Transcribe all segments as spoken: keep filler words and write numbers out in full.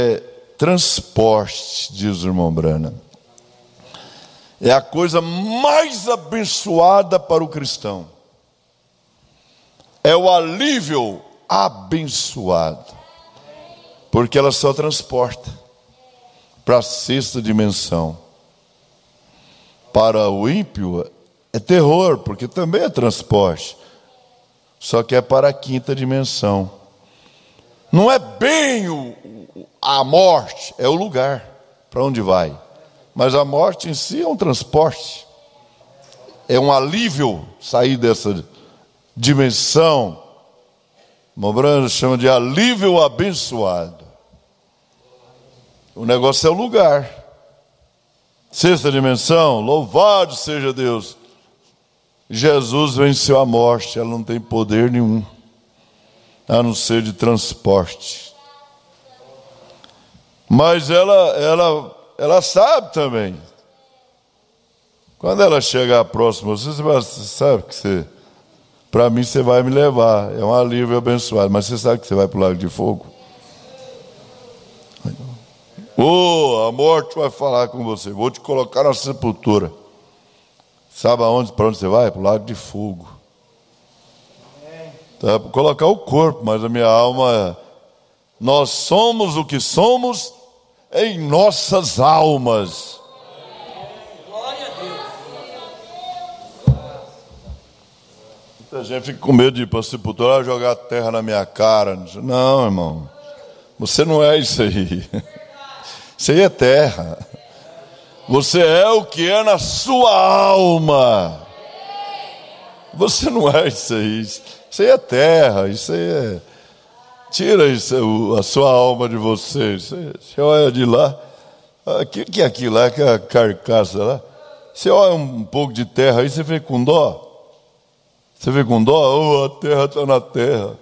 Transporte, diz o irmão Branham, é a coisa mais abençoada para o cristão. É o alívio abençoado, porque ela só transporta para a sexta dimensão. Para o ímpio é terror, porque também é transporte, só que é para a quinta dimensão. Não é bem o, a morte, é o lugar para onde vai. Mas a morte em si é um transporte. É um alívio sair dessa dimensão. O Branham chama de alívio abençoado. O negócio é o lugar. Sexta dimensão, louvado seja Deus. Jesus venceu a morte, ela não tem poder nenhum, a não ser de transporte. Mas ela, ela, ela sabe também. Quando ela chegar próxima, você, você sabe que você, para mim você vai me levar. É um alívio abençoado, mas você sabe que você vai para o lago de fogo. Oh, a morte vai falar com você. Vou te colocar na sepultura. Sabe aonde, para onde você vai? Para o lago de fogo. Tá, para colocar o corpo, mas a minha alma, nós somos o que somos em nossas almas. Glória a Deus. Muita gente fica com medo de ir para a sepultura, jogar terra na minha cara. Não, irmão, você não é isso aí. Isso aí é terra. Você é o que é na sua alma. Você não é isso aí. Isso aí é terra. Isso aí é... Tira isso, a sua alma de você. Você, você olha de lá. O que, que é aquilo lá? Que é a carcaça lá. Você olha um pouco de terra aí, você vê com dó. Você vê com dó? Oh, a terra está na terra.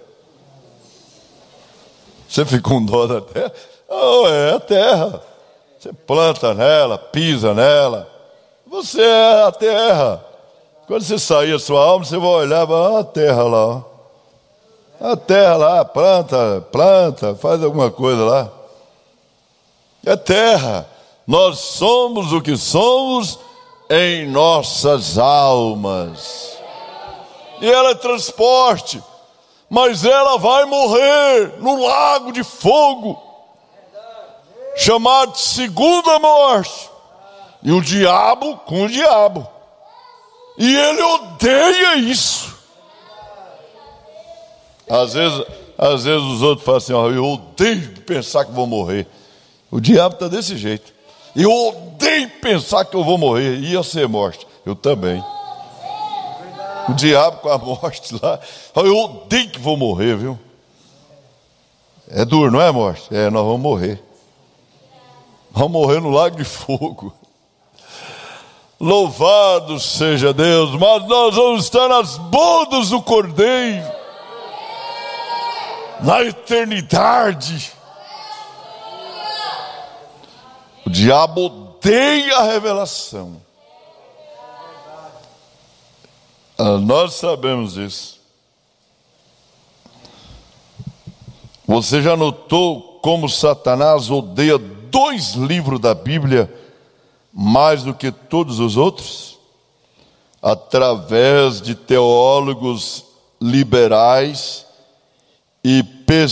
Você fica com dó da terra? Oh, é a terra. Você planta nela, pisa nela. Você é a terra. Quando você sair a sua alma, você vai olhar e vai, ah, a terra lá. Ó. A terra lá, planta, planta, faz alguma coisa lá. É terra. Nós somos o que somos em nossas almas. E ela é transporte. Mas ela vai morrer no lago de fogo, chamado de segunda morte. E o diabo com o diabo. E ele odeia isso. Às vezes, às vezes os outros falam assim, ó, eu odeio pensar que vou morrer. O diabo está desse jeito. Eu odeio pensar que eu vou morrer. Ia ser morte. Eu também. O diabo com a morte lá. Eu odeio que vou morrer, viu? É duro, não é, morte? É, nós vamos morrer. Vamos morrer no lago de fogo. Louvado seja Deus. Mas nós vamos estar nas bodas do Cordeiro, na eternidade. O diabo odeia a revelação. Ah, nós sabemos isso. Você já notou como Satanás odeia dois livros da Bíblia mais do que todos os outros? Através de teólogos liberais e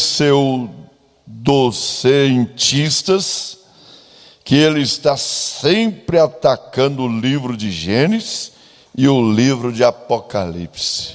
pseudocientistas, que ele está sempre atacando o livro de Gênesis e o livro de Apocalipse.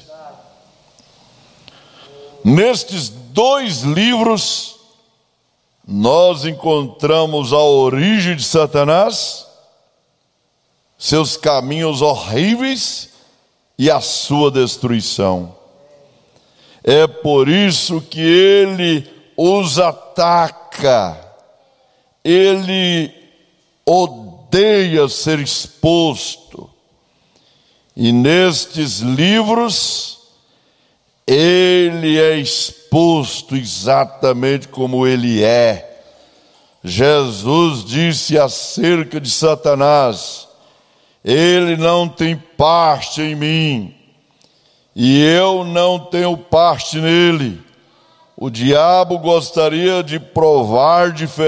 Nestes dois livros, nós encontramos a origem de Satanás, seus caminhos horríveis e a sua destruição. É por isso que ele os ataca. Ele odeia ser exposto. E nestes livros, ele é exposto exatamente como ele é. Jesus disse acerca de Satanás: ele não tem parte em mim, e eu não tenho parte nele. O diabo gostaria de provar diferente